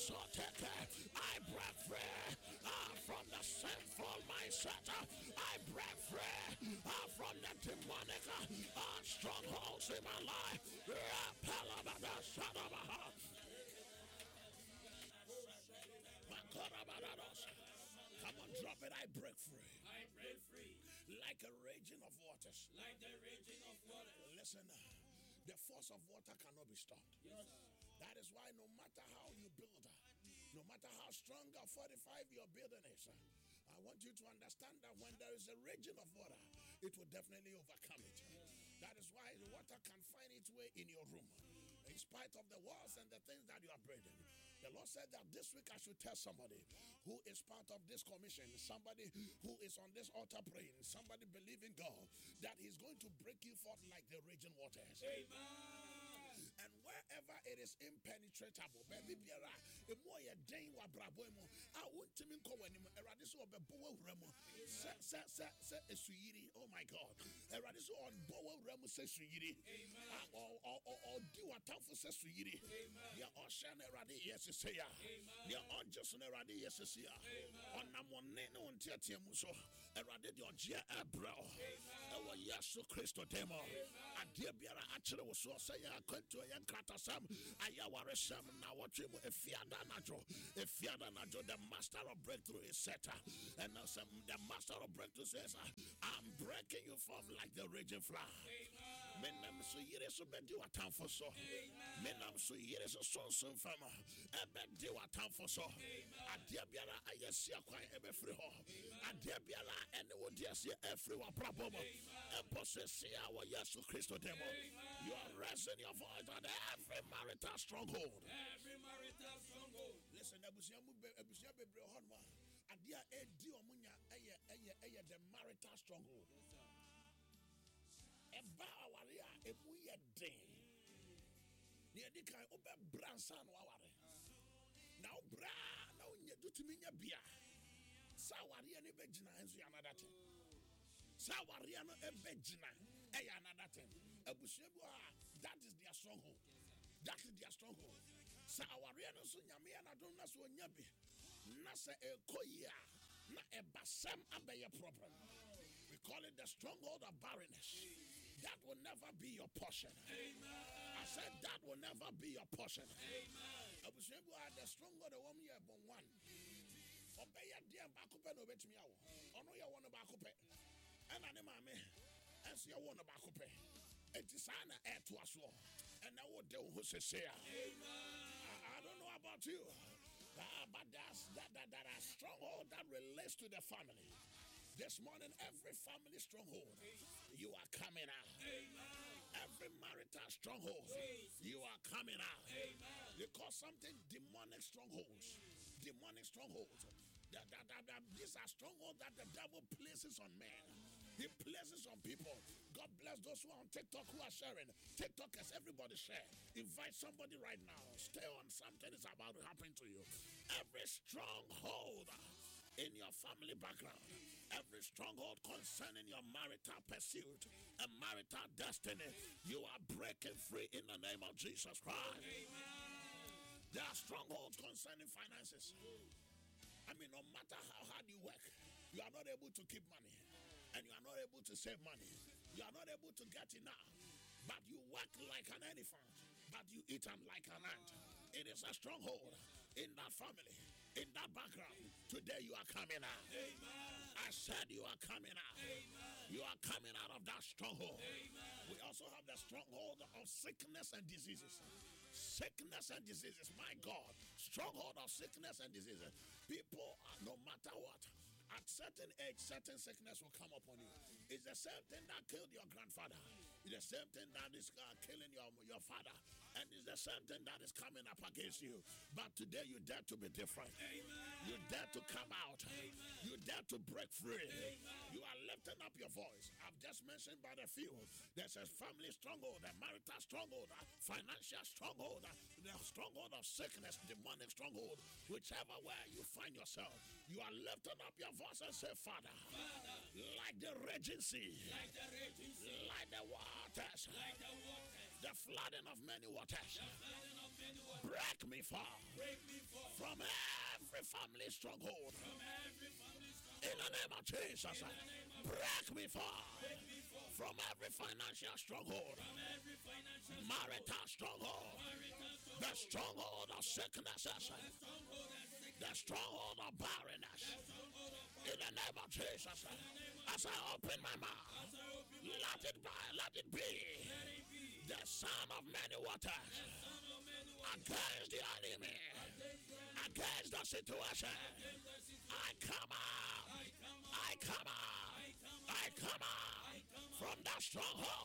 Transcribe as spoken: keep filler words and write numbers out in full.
I break free uh, from the sinful mindset. I break free uh, from the demonic uh, strongholds in my life. Come on, drop it. I break free. I break free. Like a raging of waters. Like the raging of waters. Listen, the force of water cannot be stopped. Yes. That is why no matter how you build, no matter how strong or fortified your building is, I want you to understand that when there is a raging of water, it will definitely overcome it. That is why the water can find its way in your room, in spite of the walls and the things that you are breathing. The Lord said that this week I should tell somebody who is part of this commission, somebody who is on this altar praying, somebody believing God, that He's going to break you forth like the raging waters. Amen. And wherever it is impenetrable, baby, biara, a more a day wa brabo mo. I want to mean ko wanim. Erade so obebo wuremo. Se se se se esuyiri. Oh my God. Erade so on bowo wuremo se suyiri. Ah, or or or di watamfo se suyiri. Ya osha na erade yes se ya. Ya onjus na erade yes se ya. Onamone no ontiatia mu so. Erade de oje ebro. Ewo Yesu Kristo demo. Ade biara akere wo so say ya to a young kratasam, Ayawaresam, now watch him if Fiada Najo, if Fiada Najo, the master of breakthrough is set. And now some the master of breakthrough says, I'm breaking you forth like the raging flower. Menam so years of do a town for so. Menam so years of so soon from a bed do a town for so. A dear Biala, I see a quiet every free hall. A dear Biala, and what dear see everyone problem. And possess our Yesu Christo demo. You are raising your voice on every marital stronghold. Every marital stronghold. Listen, Abusia Abusia Bebre Honma. Adia Edi Omunya Eye Eye Eye the marital stronghold. Eba awaria emu ye den. Ni edi kan obe bransan waware. Now bra now nye dutimi nya bia. Sa awaria ne begina enso ya another thing. Sa awaria no e begina e ya another thing. Abusia bu that is their stronghold. That is their stronghold. Sa awaria no so nyame na don na so nyabi. Na se e koyia na e basam abeye problem. We call it the stronghold of barrenness. That will never be your portion. Amen. I said that will never be your portion. Amen. Abusuabu are the stronghold of woman ye bon one. Obeya dia bakope no betimi awo. Ono ye won bakope. Ana ne mame. Enso ye won bakope. Enti sana e to aso. And I would do who say, Amen. I, I don't know about you, uh, but that's that that that a stronghold that relates to the family. This morning, every family stronghold, you are coming out. Amen. Every marital stronghold, you are coming out. Amen. Because something demonic strongholds, demonic strongholds. That, that, that, that, these are strongholds that the devil places on men. He places on people. God bless those who are on TikTok who are sharing. TikTokers, everybody share. Invite somebody right now. Stay on. Something is about to happen to you. Every stronghold in your family background, every stronghold concerning your marital pursuit and marital destiny, you are breaking free in the name of Jesus Christ. Amen. There are strongholds concerning finances. I mean, no matter how hard you work, you are not able to keep money. And you are not able to save money. You are not able to get enough. But you work like an elephant. But you eat them like an ant. It is a stronghold in that family, in that background. Today you are coming out. Amen. I said you are coming out. Amen. You are coming out of that stronghold. Amen. We also have the stronghold of sickness and diseases. Sickness and diseases, my God. Stronghold of sickness and diseases. People, no matter what, at certain age, certain sickness will come upon you. It's the same thing that killed your grandfather. It's the same thing that is uh, killing your, your father. And it's the same thing that is coming up against you. But today you dare to be different. Amen. You dare to come out. Amen. You dare to break free. Amen. You are lifting up your voice. I've just mentioned by the few. There's a family stronghold, a marital stronghold, a financial stronghold, the stronghold of sickness, demonic stronghold. Whichever way you find yourself, you are lifting up your voice. And say, Father, Father, like the raging sea, like the raging sea, like the waters, like the waters, the flooding of many waters, the flooding of many waters, break me forth, break me forth family stronghold. From every family stronghold. In the name of Jesus. Break me forth from every financial stronghold, From every financial marital stronghold, marital the stronghold of sicknesses, stronghold and sickness. the stronghold of barrenness. Stronghold of In the name of Jesus, as I open my mouth, as I open my let it be, let it be let it be the son of many waters son of many waters against the enemy, against the situation. against the situation. I come out, I come out, I come out, I come out from that stronghold.